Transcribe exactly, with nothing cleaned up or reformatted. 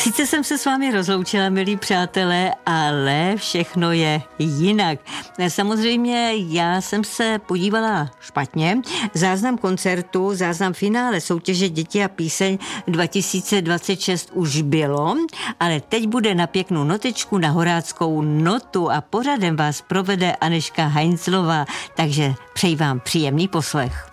Sice jsem se s vámi rozloučila, milí přátelé, ale všechno je jinak. Samozřejmě já jsem se podívala špatně. Záznam koncertu, záznam finále soutěže Děti a píseň dva tisíce dvacet šest už bylo, ale teď bude na pěknou notečku, na horáckou notu a pořadem vás provede Anežka Heinzlová, takže přeji vám příjemný poslech.